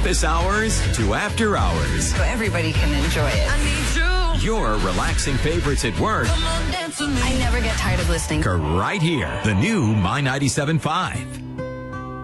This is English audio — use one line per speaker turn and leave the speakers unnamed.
office hours to after hours.
So everybody can enjoy it.
I need you.
Your relaxing favorites at work.
Come on, dance with me.
I never get tired of listening.
Right here. The new My 97.5.